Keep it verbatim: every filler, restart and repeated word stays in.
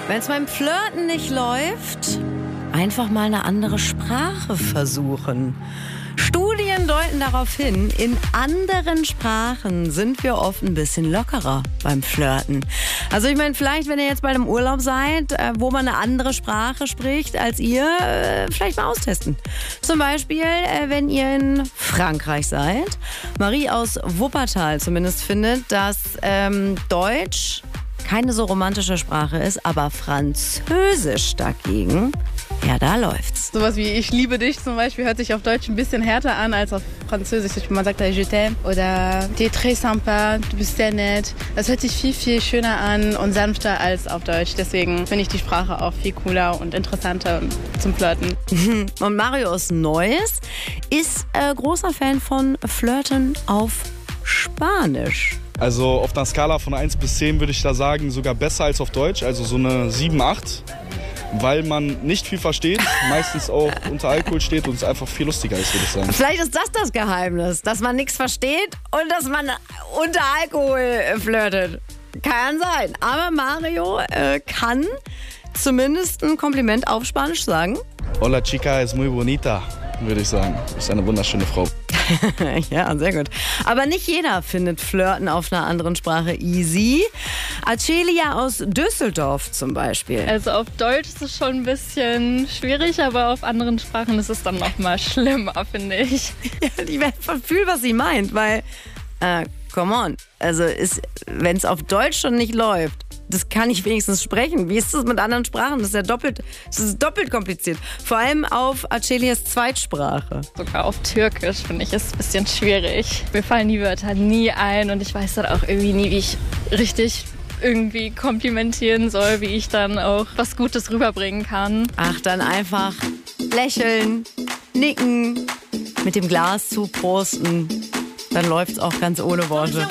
Wenn es beim Flirten nicht läuft, einfach mal eine andere Sprache versuchen. Studien deuten darauf hin, in anderen Sprachen sind wir oft ein bisschen lockerer beim Flirten. Also ich meine, vielleicht, wenn ihr jetzt bei einem Urlaub seid, äh, wo man eine andere Sprache spricht als ihr, äh, vielleicht mal austesten. Zum Beispiel, äh, wenn ihr in Frankreich seid. Marie aus Wuppertal zumindest findet, dass ähm, Deutsch keine so romantische Sprache ist, aber Französisch dagegen, ja, da läuft's. Sowas wie ich liebe dich zum Beispiel hört sich auf Deutsch ein bisschen härter an als auf Französisch. Man sagt da je t'aime oder t'es très sympa, du bist sehr nett. Das hört sich viel, viel schöner an und sanfter als auf Deutsch. Deswegen finde ich die Sprache auch viel cooler und interessanter zum Flirten. Und Mario aus Neuss ist äh, großer Fan von Flirten auf Spanisch. Also auf einer Skala von eins bis zehn würde ich da sagen, sogar besser als auf Deutsch, also so eine sieben, acht. Weil man nicht viel versteht, meistens auch unter Alkohol steht und es einfach viel lustiger ist, würde ich sagen. Vielleicht ist das das Geheimnis, dass man nichts versteht und dass man unter Alkohol flirtet. Kann sein. Aber Mario äh, kann zumindest ein Kompliment auf Spanisch sagen. Hola chica es muy bonita, würde ich sagen. Ist eine wunderschöne Frau. Ja, sehr gut. Aber nicht jeder findet Flirten auf einer anderen Sprache easy. Acelia aus Düsseldorf zum Beispiel. Also auf Deutsch ist es schon ein bisschen schwierig, aber auf anderen Sprachen ist es dann noch mal schlimmer, finde ich. Ja, ich fühle, was sie meint, weil, äh, come on, also wenn es auf Deutsch schon nicht läuft, das kann ich wenigstens sprechen. Wie ist das mit anderen Sprachen? Das ist ja doppelt, das ist doppelt kompliziert. Vor allem auf Acelias Zweitsprache. Sogar auf Türkisch, finde ich, ist es ein bisschen schwierig. Mir fallen die Wörter nie ein und ich weiß dann auch irgendwie nie, wie ich richtig irgendwie komplimentieren soll, wie ich dann auch was Gutes rüberbringen kann. Ach, dann einfach lächeln, nicken, mit dem Glas zuprosten. Dann läuft's auch ganz ohne Worte.